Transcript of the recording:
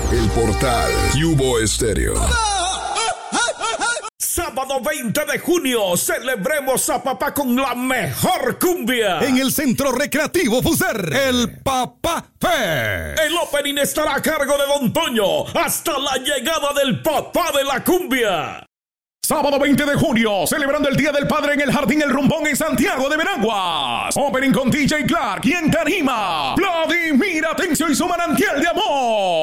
El Portal Yubo Estéreo. Sábado 20 de junio, celebremos a papá con la mejor cumbia. En el Centro Recreativo Fuser, el Papá Fest. El opening estará a cargo de Don Toño hasta la llegada del papá de la cumbia. Sábado 20 de junio, celebrando el Día del Padre en el Jardín El Rumbón en Santiago de Veraguas. Opening con DJ Clark, quien te anima. Vladimir Atencio y su manantial de amor.